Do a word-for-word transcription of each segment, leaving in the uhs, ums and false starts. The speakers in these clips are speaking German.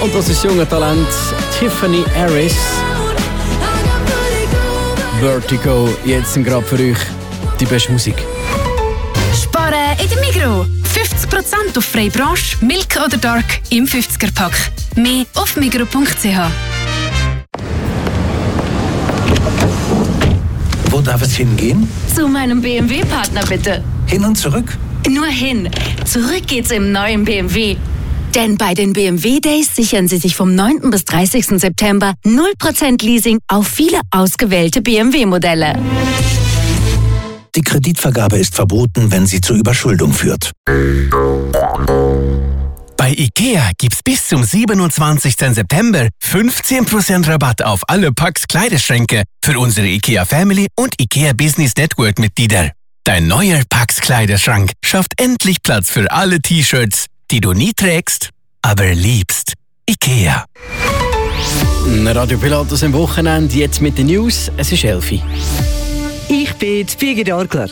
Und das ist das junge Talent Tiffany Harris. Vertigo, jetzt sind gerade für euch die beste Musik. Sparen in der Migros. fünfzig Prozent auf freie Branche, Milk oder Dark im fünfziger-Pack. Mehr auf migros punkt c h. Wo darf es hingehen? Zu meinem B M W-Partner bitte. Hin und zurück? Nur hin. Zurück geht's im neuen B M W. Denn bei den B M W Days sichern Sie sich vom neunten bis dreißigsten September null Prozent Leasing auf viele ausgewählte B M W-Modelle. Die Kreditvergabe ist verboten, wenn sie zur Überschuldung führt. Bei IKEA gibt's bis zum siebenundzwanzigsten September fünfzehn Prozent Rabatt auf alle Pax Kleiderschränke für unsere IKEA Family und IKEA Business Network Mitglieder. Dein neuer Pax Kleiderschrank schafft endlich Platz für alle T-Shirts, die du nie trägst, aber liebst. IKEA. Radio Pilatus am Wochenende, jetzt mit den News. Es ist elf Uhr. Ich bin Birgit Orgler.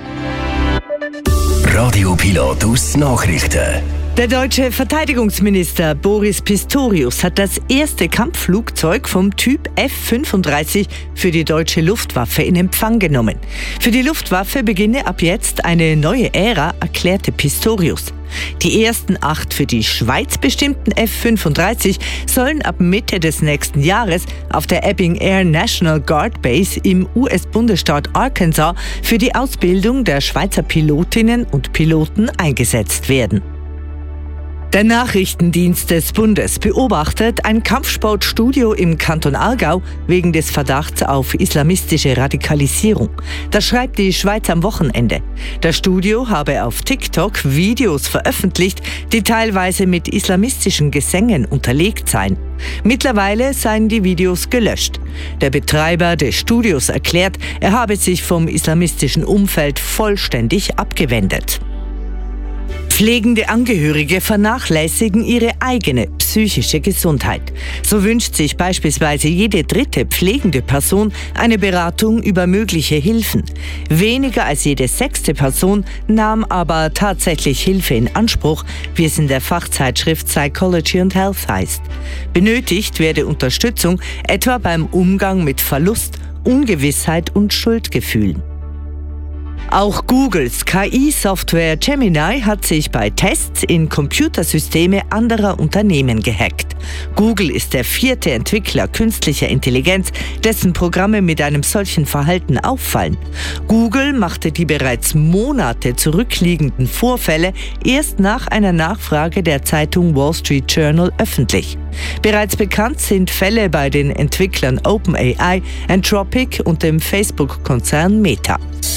Radio Pilatus Nachrichten. Der deutsche Verteidigungsminister Boris Pistorius hat das erste Kampfflugzeug vom Typ F fünfunddreißig für die deutsche Luftwaffe in Empfang genommen. Für die Luftwaffe beginne ab jetzt eine neue Ära, erklärte Pistorius. Die ersten acht für die Schweiz bestimmten F fünfunddreißig sollen ab Mitte des nächsten Jahres auf der Ebbing Air National Guard Base im U S-Bundesstaat Arkansas für die Ausbildung der Schweizer Pilotinnen und Piloten eingesetzt werden. Der Nachrichtendienst des Bundes beobachtet ein Kampfsportstudio im Kanton Aargau wegen des Verdachts auf islamistische Radikalisierung. Das schreibt die Schweiz am Wochenende. Das Studio habe auf TikTok Videos veröffentlicht, die teilweise mit islamistischen Gesängen unterlegt seien. Mittlerweile seien die Videos gelöscht. Der Betreiber des Studios erklärt, er habe sich vom islamistischen Umfeld vollständig abgewendet. Pflegende Angehörige vernachlässigen ihre eigene psychische Gesundheit. So wünscht sich beispielsweise jede dritte pflegende Person eine Beratung über mögliche Hilfen. Weniger als jede sechste Person nahm aber tatsächlich Hilfe in Anspruch, wie es in der Fachzeitschrift Psychology and Health heißt. Benötigt werde Unterstützung etwa beim Umgang mit Verlust, Ungewissheit und Schuldgefühlen. Auch Googles K I-Software Gemini hat sich bei Tests in Computersysteme anderer Unternehmen gehackt. Google ist der vierte Entwickler künstlicher Intelligenz, dessen Programme mit einem solchen Verhalten auffallen. Google machte die bereits Monate zurückliegenden Vorfälle erst nach einer Nachfrage der Zeitung Wall Street Journal öffentlich. Bereits bekannt sind Fälle bei den Entwicklern OpenAI, Anthropic und dem Facebook-Konzern Meta.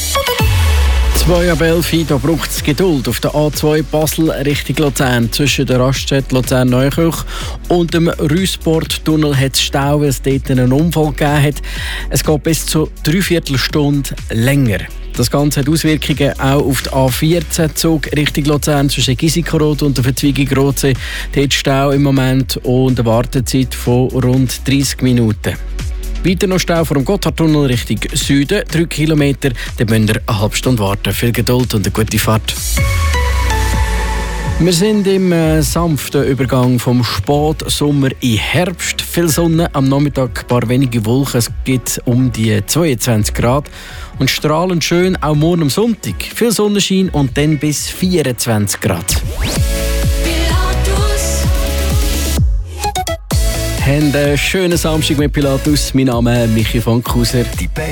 zwei ab elf Uhr, da braucht es Geduld auf der A zwei Basel Richtung Luzern. Zwischen der Raststätte Luzern-Neukirch und dem Rüssport-Tunnel hat es Stau, weil es dort einen Unfall gegeben hat. Es geht bis zu dreiviertel Stunde länger. Das Ganze hat Auswirkungen auch auf den A vierzehn Zug Richtung Luzern zwischen Gisikoroth und der Verzweigung Rotsee. Dort Stau im Moment und eine Wartezeit von rund dreissig Minuten. Weiter noch Stau vor dem Gotthardtunnel Richtung Süden, drei Kilometer. Da müsst ihr eine halbe Stunde warten. Viel Geduld und eine gute Fahrt. Wir sind im äh, sanften Übergang vom Spätsommer in Herbst. Viel Sonne, am Nachmittag ein paar wenige Wolken. Es gibt um die zweiundzwanzig Grad. Und strahlend schön auch morgen am Sonntag. Viel Sonnenschein und dann bis vierundzwanzig Grad. Habt einen schönen Samstag mit Pilatus. Mein Name ist Michi Fankhauser. Die